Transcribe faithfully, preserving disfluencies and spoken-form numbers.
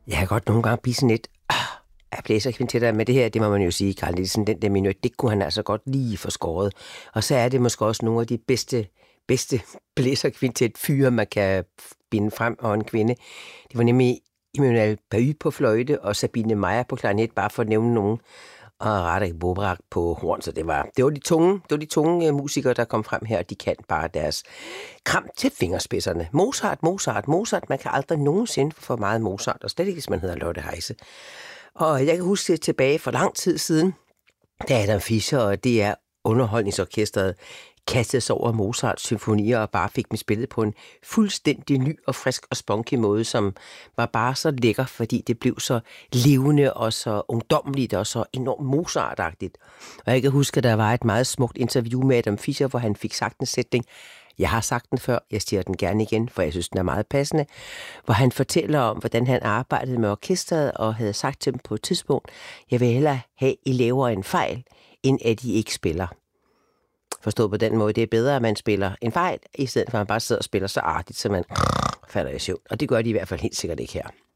Jeg kan godt nogle gange blive sådan lidt ah, af blæserkvintetter, men det her, det må man jo sige, Carl Nielsen, den der minuet, det kunne han altså godt lige få skåret. Og så er det måske også nogle af de bedste, bedste blæserkvintet-fyre, man kan binde frem og en kvinde. Det var nemlig Emmanuel Bahy på fløjte og Sabine Meyer på klarinet, bare for at nævne nogen, og Radek Bobrak på horn, så det var, det var de tunge, det var de tunge musikere, der kom frem her, og de kan bare deres kram til fingerspidserne. Mozart, Mozart, Mozart, man kan aldrig nogensinde få for meget Mozart, og slet ikke, hvis man hedder Lotte Heise. Og jeg kan huske tilbage for lang tid siden, da Adam Fischer og D R Underholdningsorkestret kastede sig over Mozarts symfonier og bare fik dem spillet på en fuldstændig ny og frisk og spunky måde, som var bare så lækker, fordi det blev så levende og så ungdommeligt og så enormt Mozart-agtigt. Og jeg kan huske, at der var et meget smukt interview med Adam Fischer, hvor han fik sagt en sætning. Jeg har sagt den før, jeg siger den gerne igen, for jeg synes, den er meget passende, hvor han fortæller om, hvordan han arbejdede med orkestret og havde sagt til dem på et tidspunkt, jeg vil hellere have, I laver en fejl, end at I ikke spiller. Forstået på den måde, det er bedre, at man spiller en fejl, i stedet for at man bare sidder og spiller så artigt, så man falder i søvn. Og det gør de i hvert fald helt sikkert ikke her.